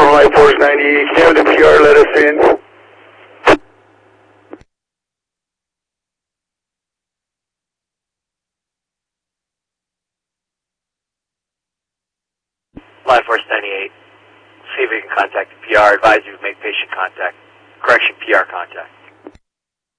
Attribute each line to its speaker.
Speaker 1: Life Force 98, can you have the PR let us in?
Speaker 2: Life Force 98, see if we can contact the PR. Advise you to make patient contact. Correction, PR contact.